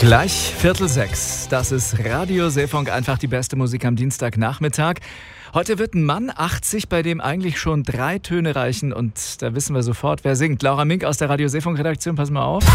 Gleich 5:45. Das ist Radio Seefunk, einfach die beste Musik am Dienstagnachmittag. Heute wird ein Mann 80, bei dem eigentlich schon 3 Töne reichen. Und da wissen wir sofort, wer singt. Laura Mink aus der Radio Seefunk-Redaktion, pass mal auf.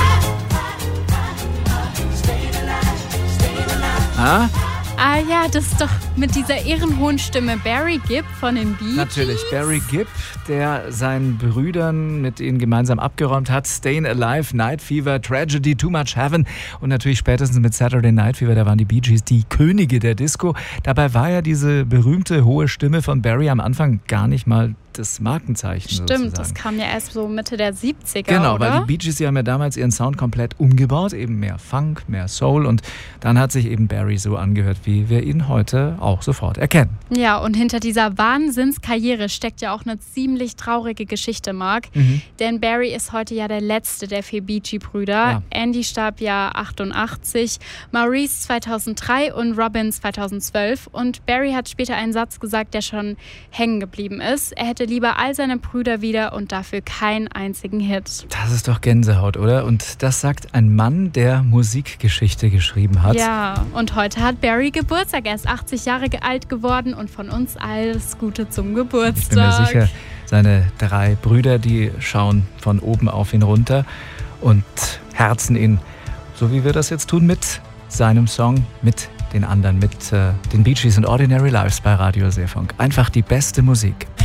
Ah ja, das ist doch mit dieser ehrenhohen Stimme Barry Gibb von den Bee Gees. Natürlich, Barry Gibb, der seinen Brüdern mit ihnen gemeinsam abgeräumt hat. Stayin' Alive, Night Fever, Tragedy, Too Much Heaven und natürlich spätestens mit Saturday Night Fever, da waren die Bee Gees die Könige der Disco. Dabei war ja diese berühmte hohe Stimme von Barry am Anfang gar nicht mal das Markenzeichen. Stimmt, sozusagen. Das kam ja erst so Mitte der 70er, genau, oder? Weil die Bee Gees, die haben ja damals ihren Sound komplett umgebaut, eben mehr Funk, mehr Soul und dann hat sich eben Barry so angehört, wie wir ihn heute auch sofort erkennen. Ja, und hinter dieser Wahnsinnskarriere steckt ja auch eine ziemlich traurige Geschichte, Marc. Denn Barry ist heute ja der letzte der 4 Bee Gees-Brüder. Ja. Andy starb ja 88, Maurice 2003 und Robin 2012. Und Barry hat später einen Satz gesagt, der schon hängen geblieben ist. Er hätte lieber all seine Brüder wieder und dafür keinen einzigen Hit. Das ist doch Gänsehaut, oder? Und das sagt ein Mann, der Musikgeschichte geschrieben hat. Ja, und heute hat Barry Geburtstag. Er ist 80 Jahre alt geworden und von uns alles Gute zum Geburtstag. Ich bin mir sicher, seine 3 Brüder, die schauen von oben auf ihn runter und herzen ihn, so wie wir das jetzt tun, mit seinem Song, mit den anderen, mit den Bee Gees und Ordinary Lives bei Radio Seefunk. Einfach die beste Musik.